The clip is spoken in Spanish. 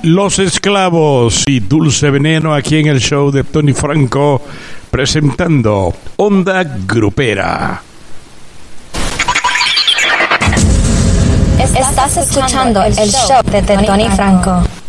Los Esclavos y Dulce Veneno aquí en el show de Tony Franco presentando Onda Grupera. Estás escuchando el show de Tony Franco.